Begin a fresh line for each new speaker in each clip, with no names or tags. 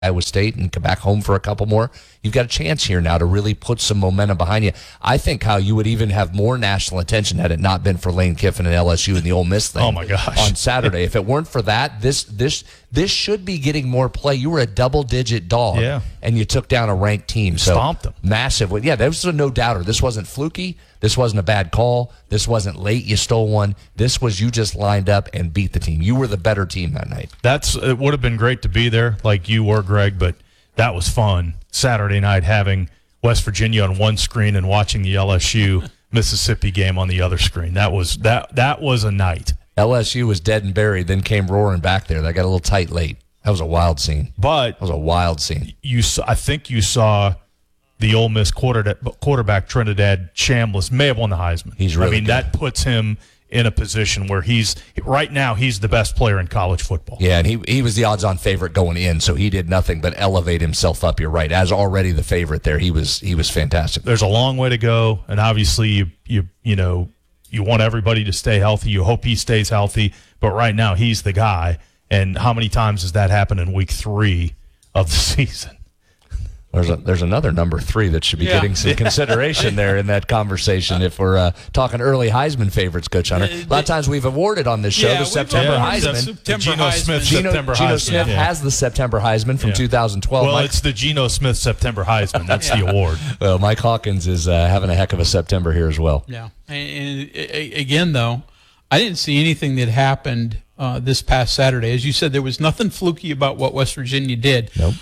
Iowa State and come back home for a couple more, you've got a chance here now to really put some momentum behind you. I think how you would even have more national attention had it not been for Lane Kiffin and LSU and the Ole Miss thing.
Oh my gosh.
On Saturday. If it weren't for that, this should be getting more play. You were a double-digit dog, and you took down a ranked team. So
stomped them.
Massive. Yeah, there was no doubter. This wasn't fluky. This wasn't a bad call. This wasn't late. You stole one. This was you just lined up and beat the team. You were the better team that night.
It would have been great to be there like you were, Greg, but that was fun. Saturday night having West Virginia on one screen and watching the LSU Mississippi game on the other screen. That was a night.
LSU was dead and buried, then came roaring back there. That got a little tight late. That was a wild scene.
But
that was a wild scene.
I think you saw the Ole Miss quarterback Trinidad Chambliss may have won the Heisman.
He's really good.
That puts him in a position where right now he's the best player in college football.
Yeah, and he was the odds-on favorite going in, so he did nothing but elevate himself up. You're right. As already the favorite there, he was fantastic.
There's a long way to go, and obviously you want everybody to stay healthy. You hope he stays healthy, but right now he's the guy. And how many times has that happened in week 3 of the season?
There's another number 3 that should be getting some consideration there in that conversation if we're talking early Heisman favorites, Coach Hunter. A lot of times we've awarded on this show the September Heisman.
Geno Smith
September
Heisman.
Geno Smith has the September Heisman from 2012.
Well, it's the Geno Smith September Heisman. That's the award.
Well, Mike Hawkins is having a heck of a September here as well.
Yeah. And again, though, I didn't see anything that happened this past Saturday. As you said, there was nothing fluky about what West Virginia did.
Nope.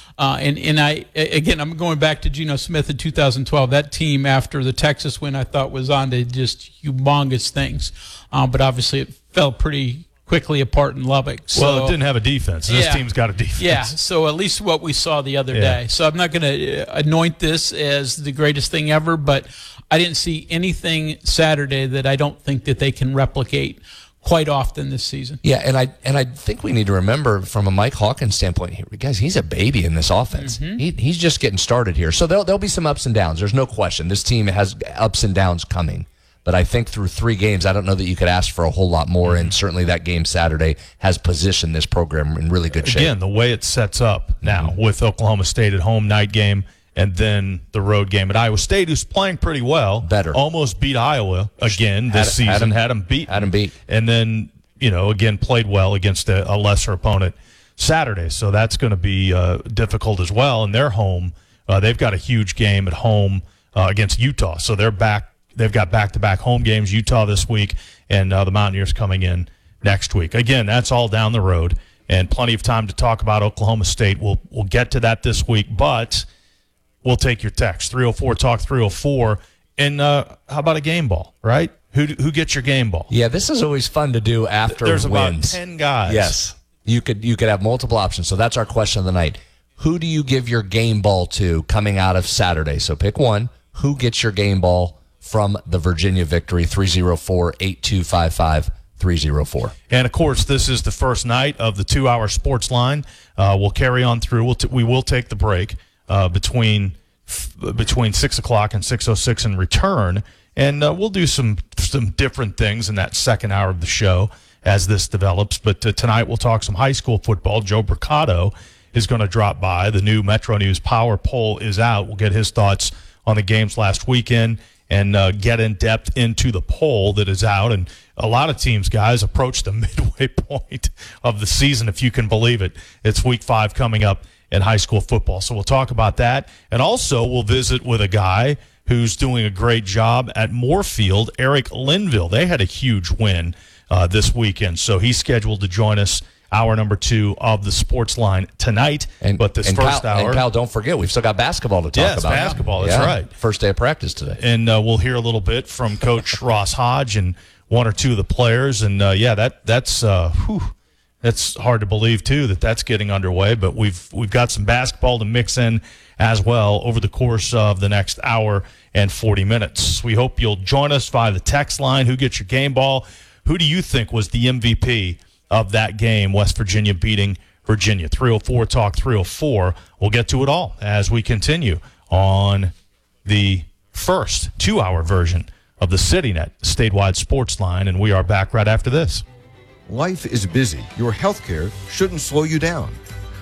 I'm going back to Geno Smith in 2012. That team, after the Texas win, I thought was on to just humongous things. But obviously it fell pretty quickly apart in Lubbock.
Well, it didn't have a defense. This team's got a defense.
Yeah, so at least what we saw the other day. So I'm not going to anoint this as the greatest thing ever, but I didn't see anything Saturday that I don't think that they can replicate quite often this season.
Yeah, and I think we need to remember from a Mike Hawkins standpoint here, guys, he's a baby in this offense.
Mm-hmm.
He's just getting started here. So there'll be some ups and downs. There's no question. This team has ups and downs coming. But I think through 3 games, I don't know that you could ask for a whole lot more, and certainly that game Saturday has positioned this program in really good shape.
Again, the way it sets up now with Oklahoma State at home night game and then the road game at Iowa State, who's playing pretty well.
Better.
Almost beat Iowa again this season. Had them beat. And then, again, played well against a lesser opponent Saturday. So that's going to be difficult as well. And they're home. They've got a huge game at home against Utah. So they're back. They've got back-to-back home games, Utah this week, and the Mountaineers coming in next week. Again, that's all down the road, and plenty of time to talk about Oklahoma State. We'll get to that this week, but we'll take your text, 304-TALK-304. And how about a game ball, right? Who gets your game ball?
Yeah, this is always fun to do after
There's
wins.
about 10 guys.
Yes, you could have multiple options. So that's our question of the night. Who do you give your game ball to coming out of Saturday? So pick one. Who gets your game ball from the Virginia victory? 304-8255-304.
And, of course, this is the first night of the 2-hour sports line. We'll carry on through. We will take the break between 6 o'clock and 6:06 and return. And we'll do some different things in that second hour of the show as this develops. But tonight we'll talk some high school football. Joe Bricado is going to drop by. The new Metro News Power Poll is out. We'll get his thoughts on the games last weekend and get in depth into the poll that is out. And a lot of teams, guys, approach the midway point of the season, if you can believe it. It's week 5 coming up in high school football. So we'll talk about that. And also we'll visit with a guy who's doing a great job at Moorfield, Eric Linville. They had a huge win this weekend. So he's scheduled to join us hour number 2 of the Sports Line tonight. But this first hour.
And Kyle, don't forget, we've still got basketball to talk about.
Yes, basketball. That's right.
First day of practice today.
And we'll hear a little bit from Coach Ross Hodge and one or two of the players. And, that's hard to believe, too, that's getting underway. But we've got some basketball to mix in as well over the course of the next hour and 40 minutes. We hope you'll join us via the text line. Who gets your game ball? Who do you think was the MVP of that game, West Virginia beating Virginia? 304-TALK-304. We'll get to it all as we continue on the first 2-hour version of the CityNet statewide sports line, and we are back right after this.
Life is busy. Your health care shouldn't slow you down.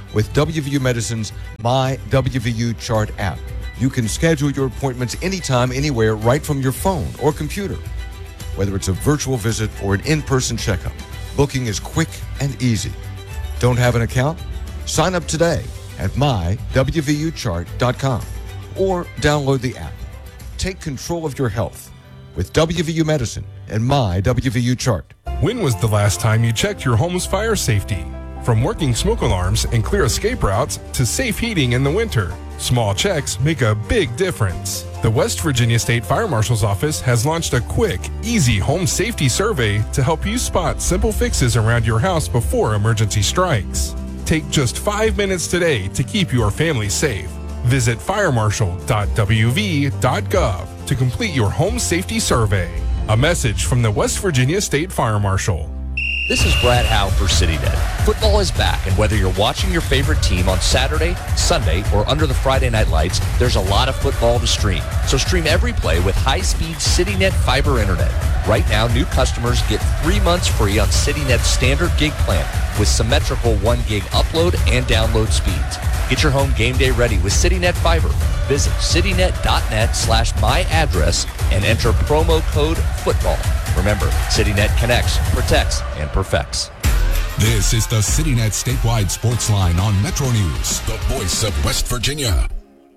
with WVU Medicine's My WVU Chart app. You can schedule your appointments anytime, anywhere, right from your phone or computer. Whether it's a virtual visit or an in-person checkup, booking is quick and easy. Don't have an account? Sign up today at mywvuchart.com or download the app. Take control of your health with WVU Medicine and My WVU Chart.
When was the last time you checked your home's fire safety? From working smoke alarms and clear escape routes to safe heating in the winter, small checks make a big difference. The West Virginia State Fire Marshal's Office has launched a quick, easy home safety survey to help you spot simple fixes around your house before emergency strikes. Take just 5 minutes today to keep your family safe. Visit firemarshal.wv.gov to complete your home safety survey. A message from the West Virginia State Fire Marshal.
This is Brad Howe for CityNet. Football is back, and whether you're watching your favorite team on Saturday, Sunday, or under the Friday night lights, there's a lot of football to stream. So stream every play with high-speed CityNet fiber internet. Right now, new customers get 3 months free on CityNet's standard gig plan with symmetrical 1 gig upload and download speeds. Get your home game day ready with CityNet Fiber. Visit citynet.net/myaddress and enter promo code FOOTBALL. Remember, CityNet connects, protects, and perfects.
This is the CityNet statewide sports line on Metro News, the voice of West Virginia.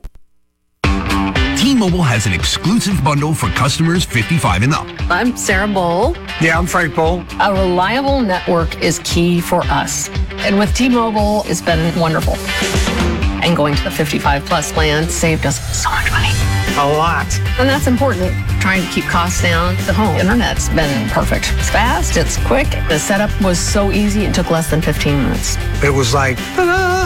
T-Mobile has an exclusive bundle for customers 55 and up.
I'm Sarah Bowl.
Yeah, I'm Frank Bowl.
A reliable network is key for us. And with T-Mobile, it's been wonderful. And going to the 55 plus plan saved us so much money.
A lot.
And that's important. Trying to keep costs down. The home internet's been perfect. It's fast, it's quick. The setup was so easy, it took less than 15 minutes.
It was like, ta-da!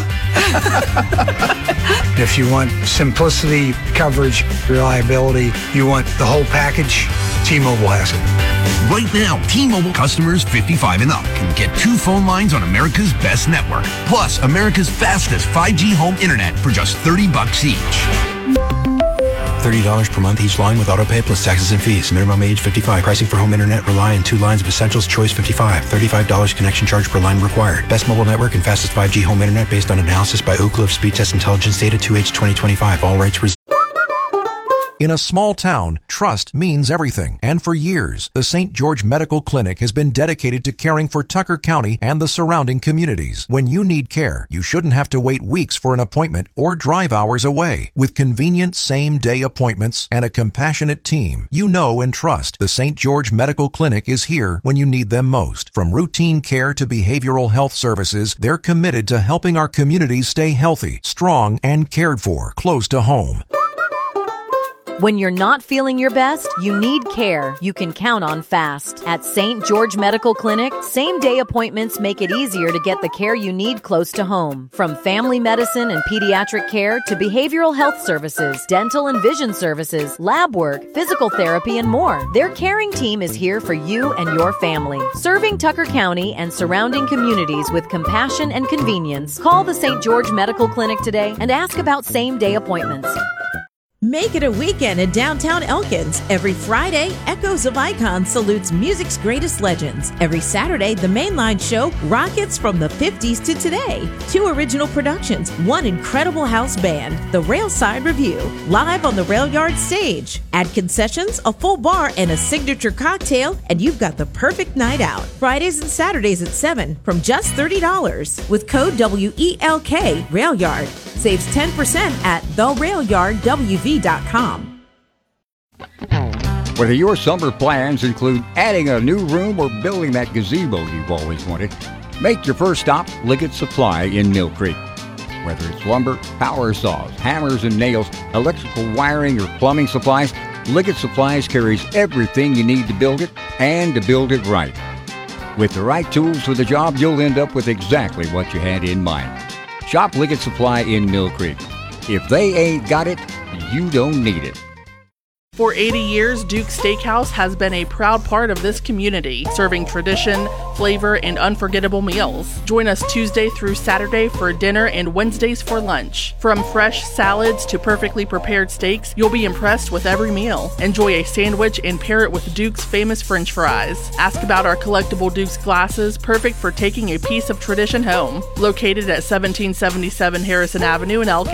If you want simplicity, coverage, reliability, you want the whole package, T-Mobile has it.
Right now, T-Mobile customers 55 and up can get 2 phone lines on America's best network, plus America's fastest 5G home internet for just $30 each.
$30 per month each line with autopay plus taxes and fees. Minimum age 55. Pricing for home internet rely on 2 lines of essentials. Choice 55. $35 connection charge per line required. Best mobile network and fastest 5G home internet based on analysis by Ookla of Speed Test Intelligence data 2H 2025. All rights reserved.
In a small town, trust means everything. And for years, the St. George Medical Clinic has been dedicated to caring for Tucker County and the surrounding communities. When you need care, you shouldn't have to wait weeks for an appointment or drive hours away. With convenient same-day appointments and a compassionate team, you know and trust the St. George Medical Clinic is here when you need them most. From routine care to behavioral health services, they're committed to helping our communities stay healthy, strong, and cared for close to home.
When you're not feeling your best, you need care you can count on fast. At St. George Medical Clinic, same-day appointments make it easier to get the care you need close to home. From family medicine and pediatric care to behavioral health services, dental and vision services, lab work, physical therapy, and more, their caring team is here for you and your family. Serving Tucker County and surrounding communities with compassion and convenience, call the St. George Medical Clinic today and ask about same-day appointments.
Make it a weekend in downtown Elkins. Every Friday, Echoes of Icon salutes music's greatest legends. Every Saturday, the Mainline Show rockets from the 50s to today. 2 original productions, 1 incredible house band, the Railside Review, live on the Rail Yard stage. Add concessions, a full bar, and a signature cocktail, and you've got the perfect night out. Fridays and Saturdays at 7 from just $30. With code WELK, Rail Yard. Saves 10% at therailyardwv.com.
Whether your summer plans include adding a new room or building that gazebo you've always wanted, make your first stop Liggett Supply in Mill Creek. Whether it's lumber, power saws, hammers and nails, electrical wiring, or plumbing supplies, Liggett Supplies carries everything you need to build it and to build it right. With the right tools for the job, you'll end up with exactly what you had in mind. Shop Liggett Supply in Mill Creek. If they ain't got it, you don't need it.
For 80 years, Duke Steakhouse has been a proud part of this community, serving tradition, flavor, and unforgettable meals. Join us Tuesday through Saturday for dinner and Wednesdays for lunch. From fresh salads to perfectly prepared steaks, you'll be impressed with every meal. Enjoy a sandwich and pair it with Duke's famous French fries. Ask about our collectible Duke's glasses, perfect for taking a piece of tradition home. Located at 1777 Harrison Avenue in Elk.